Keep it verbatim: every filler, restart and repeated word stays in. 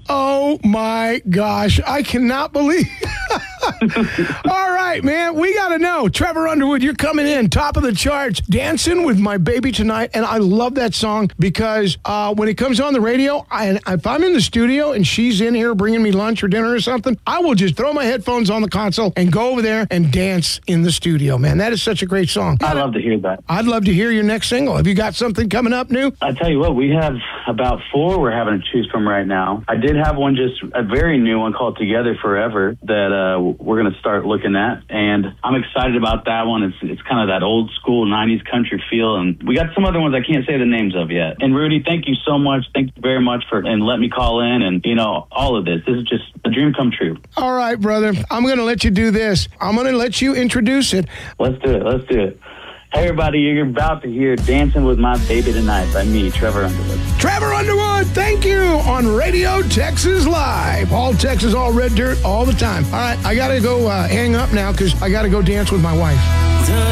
Oh, my gosh. I cannot believe. All right, man. We got to know. Trevor Underwood, you're coming in, top of the charts, Dancing with My Baby Tonight. And I love that song because uh, when it comes on the radio, I, if I'm in the studio and she's in here bringing me lunch or dinner or something, I will just throw my headphones on the console and go over there and dance in the studio, man. That is such a great song. I love to hear that. I'd love to hear your next single. Have you got something coming up new? I tell you what, we have about four we're having to choose from right now. I did have one, just a very new one called Together Forever that uh, we're going to start looking at, and I'm excited about that one. It's it's kind of that old school nineties country feel, and we got some other ones I can't say the names of yet. And Rudy, thank you so much. Thank you very much for and let me call in, and you know, all of this. This is just a dream come true. All right, brother. I'm going to let you do this. I'm going to let you introduce it. Let's do it. Let's do it. Hey, everybody, you're about to hear Dancing with My Baby Tonight by me, Trevor Underwood. Trevor Underwood, thank you, on Radio Texas Live. All Texas, all red dirt, all the time. All right, I got to go uh, hang up now because I got to go dance with my wife.